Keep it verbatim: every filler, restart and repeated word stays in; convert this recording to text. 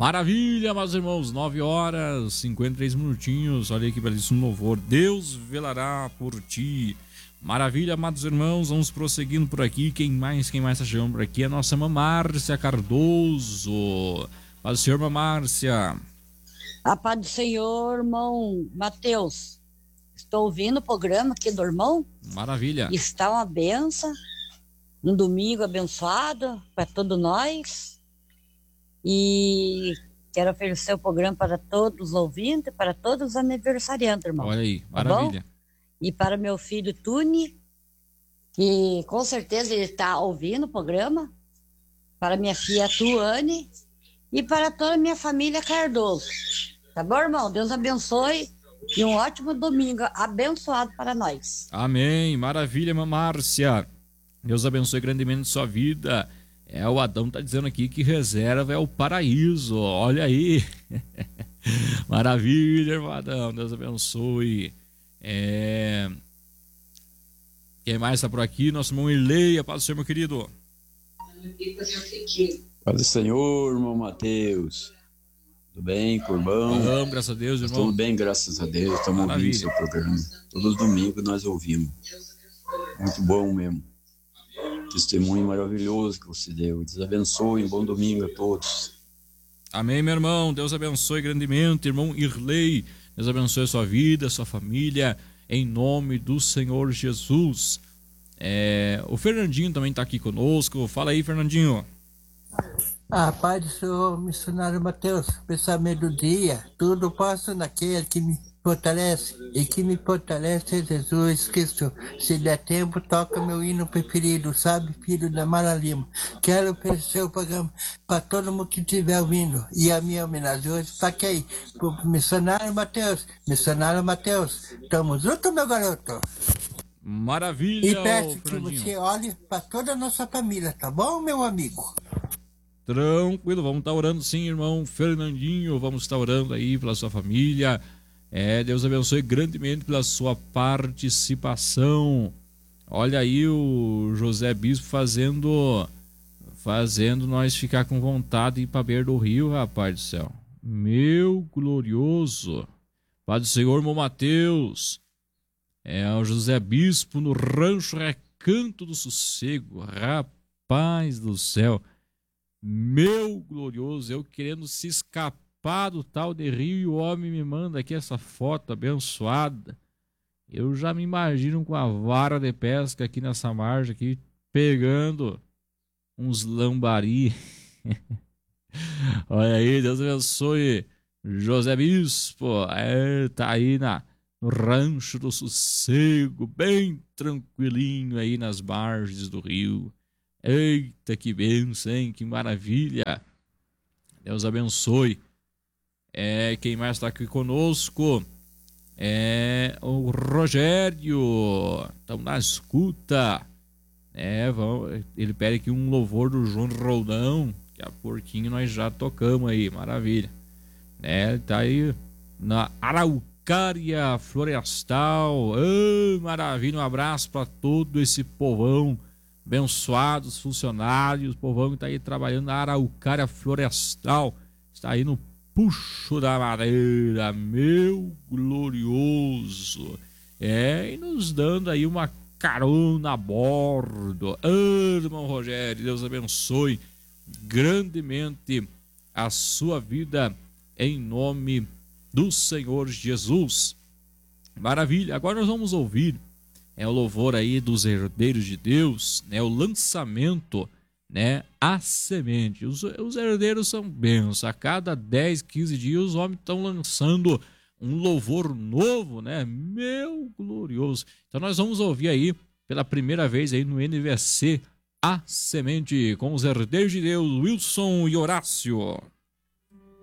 Maravilha, meus irmãos, nove horas e cinquenta e três minutinhos. Olha aí que belíssimo louvor. Deus velará por ti. Maravilha, amados irmãos, vamos prosseguindo por aqui. Quem mais, quem mais está chegando por aqui? A nossa irmã Márcia Cardoso. Paz do Senhor, irmã Márcia. A paz do Senhor, irmão Mateus. Estou ouvindo o programa aqui do irmão. Maravilha. Está uma benção. Um domingo abençoado para todos nós. E quero oferecer o programa para todos os ouvintes, para todos os aniversariantes, irmão. Olha aí, tá maravilha. Bom? E para meu filho Tuni, que com certeza ele está ouvindo o programa. Para minha filha Tuane e para toda a minha família Cardoso. Tá bom, irmão? Deus abençoe e um ótimo domingo abençoado para nós. Amém. Maravilha, irmã Márcia. Deus abençoe grandemente sua vida. É, o Adão tá dizendo aqui que reserva é o paraíso. Olha aí. Maravilha, irmão Adão. Deus abençoe. É... Quem mais está por aqui? Nosso irmão Ileia. Paz do Senhor, meu querido. Paz do Senhor, irmão Mateus. Tudo bem, Corbão? Vamos, graças a Deus, irmão. Tudo bem, graças a Deus. Estamos ouvindo seu programa. Todos os domingos nós ouvimos. Muito bom mesmo. Testemunho maravilhoso que você deu. Deus abençoe. Um bom domingo a todos. Amém, meu irmão. Deus abençoe grandemente, irmão Irlei. Deus abençoe a sua vida, a sua família, em nome do Senhor Jesus. É, o Fernandinho também está aqui conosco. Fala aí, Fernandinho. A paz do Senhor, missionário Mateus, pensamento do dia, tudo posso naquele que me fortalece, e que me fortalece é Jesus Cristo. Se der tempo, toca meu hino preferido, sabe, filho da Mara Lima. Quero oferecer o programa para todo mundo que estiver ouvindo, e a minha homenagem hoje para quem? Pro missionário Mateus, missionário Mateus, tamo junto, meu garoto. Maravilha. E peço que você olhe para toda a nossa família, tá bom, meu amigo? Tranquilo, vamos estar orando sim, irmão Fernandinho, vamos estar orando aí pela sua família. É, Deus abençoe grandemente pela sua participação. Olha aí o José Bispo fazendo fazendo nós ficar com vontade de ir para beira do rio, rapaz do céu. Meu glorioso. Pai do Senhor, irmão Mateus. É o José Bispo no Rancho Recanto do Sossego. Rapaz do céu. Meu glorioso, eu querendo se escapar do tal de rio e o homem me manda aqui essa foto abençoada. Eu já me imagino com a vara de pesca aqui nessa margem aqui, pegando uns lambari. Olha aí, Deus abençoe José Bispo. É, tá aí na, no Rancho do Sossego, bem tranquilinho aí nas margens do rio. Eita, que bênção, hein? Que maravilha. Deus abençoe. É, quem mais está aqui conosco é o Rogério. Estamos na escuta. É, vamos, ele pede aqui um louvor do João Roldão, que a porquinho nós já tocamos aí. Maravilha. É, tá aí na Araucária Florestal. Oh, maravilha. Um abraço para todo esse povão. Abençoados funcionários, o povão que está aí trabalhando na Araucária Florestal, está aí no puxo da madeira, meu glorioso, é, e nos dando aí uma carona a bordo. Ah, irmão Rogério, Deus abençoe grandemente a sua vida, em nome do Senhor Jesus. Maravilha, agora nós vamos ouvir é o louvor aí dos herdeiros de Deus, né? O lançamento, né? A semente. Os, os herdeiros são bênçãos. A cada dez, quinze dias os homens estão lançando um louvor novo, né? Meu glorioso. Então nós vamos ouvir aí pela primeira vez aí no N V C A Semente com os herdeiros de Deus, Wilson e Horácio.